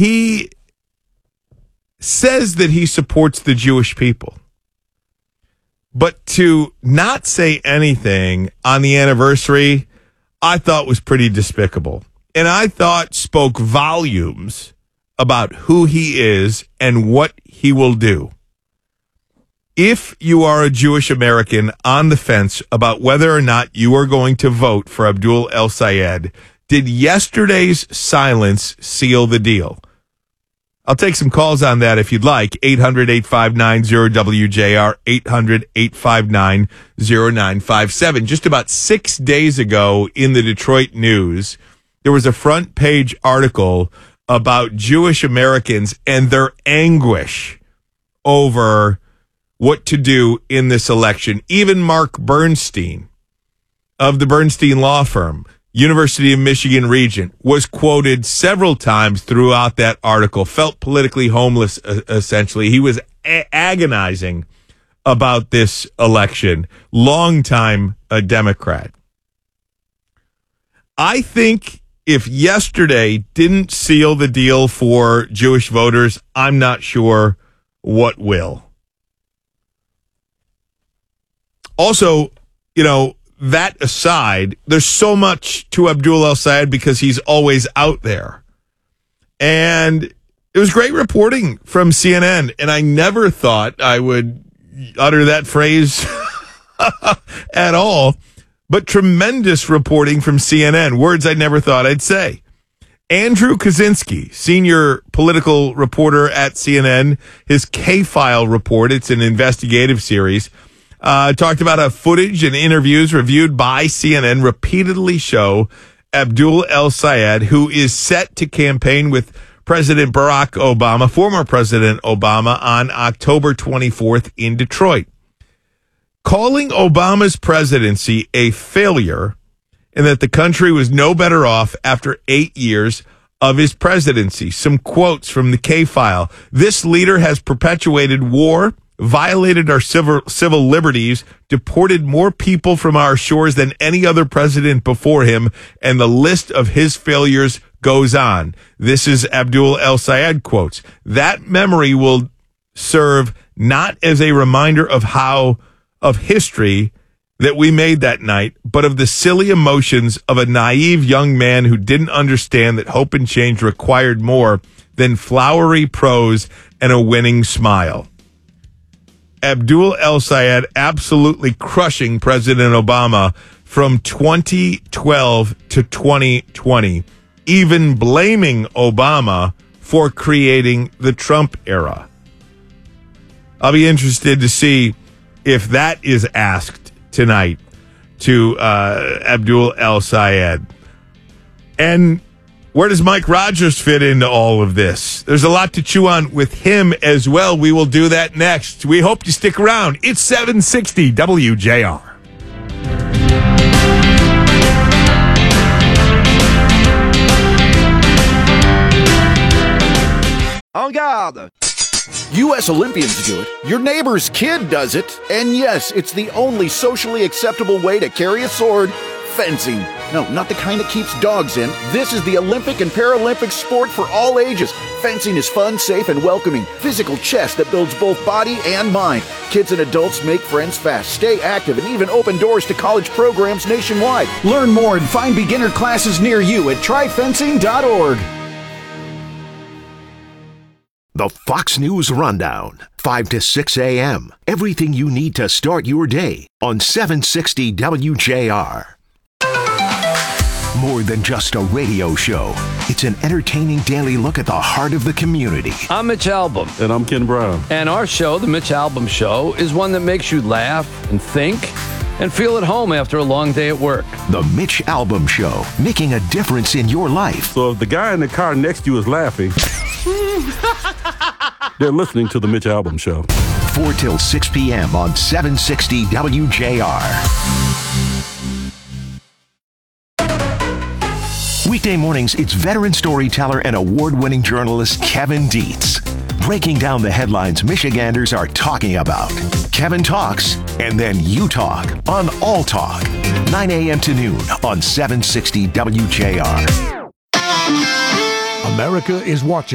he says that he supports the Jewish people. But to not say anything on the anniversary, I thought was pretty despicable. And I thought spoke volumes about who he is and what he will do. If you are a Jewish American on the fence about whether or not you are going to vote for Abdul El-Sayed, did yesterday's silence seal the deal? I'll take some calls on that if you'd like. 800-859-0WJR, 800-859-0957. Just about 6 days ago in the Detroit News, there was a front page article about Jewish Americans and their anguish over what to do in this election. Even Mark Bernstein of the Bernstein Law Firm, University of Michigan Regent, was quoted several times throughout that article, felt politically homeless, essentially. He was agonizing about this election. Longtime a Democrat. I think if yesterday didn't seal the deal for Jewish voters, I'm not sure what will. Also, that aside, there's so much to Abdul El-Sayed because he's always out there. And it was great reporting from CNN, and I never thought I would utter that phrase at all, but tremendous reporting from CNN, words I never thought I'd say. Andrew Kaczynski, senior political reporter at CNN, his K-File report, it's an investigative series, talked about how footage and interviews reviewed by CNN repeatedly show Abdul El-Sayed, who is set to campaign with President Barack Obama, former President Obama, on October 24th in Detroit, calling Obama's presidency a failure and that the country was no better off after 8 years of his presidency. Some quotes from the K-File. This leader has perpetuated war, violated our civil liberties, deported more people from our shores than any other president before him, and the list of his failures goes on. This is Abdul El-Sayed quotes. That memory will serve not as a reminder of history that we made that night, but of the silly emotions of a naive young man who didn't understand that hope and change required more than flowery prose and a winning smile. Abdul El-Sayed absolutely crushing President Obama from 2012 to 2020, even blaming Obama for creating the Trump era. I'll be interested to see if that is asked tonight to Abdul El-Sayed. And where does Mike Rogers fit into all of this? There's a lot to chew on with him as well. We will do that next. We hope you stick around. It's 760 WJR. En garde! U.S. Olympians do it, your neighbor's kid does it, and yes, it's the only socially acceptable way to carry a sword: fencing. No, not the kind that keeps dogs in. This is the Olympic and Paralympic sport for all ages. Fencing is fun, safe, and welcoming. Physical chess that builds both body and mind. Kids and adults make friends fast, stay active, and even open doors to college programs nationwide. Learn more and find beginner classes near you at tryfencing.org. The Fox News Rundown, 5 to 6 a.m. Everything you need to start your day on 760 WJR. More than just a radio show, it's an entertaining daily look at the heart of the community. I'm Mitch Albom. And I'm Ken Brown. And our show, The Mitch Albom Show, is one that makes you laugh and think and feel at home after a long day at work. The Mitch Albom Show, making a difference in your life. So if the guy in the car next to you is laughing, they're listening to The Mitch Albom Show. 4 till 6 p.m. on 760 WJR. Weekday mornings, it's veteran storyteller and award-winning journalist Kevin Dietz, breaking down the headlines Michiganders are talking about. Kevin talks, and then you talk on All Talk, 9 a.m. to noon on 760 WJR. America is watching.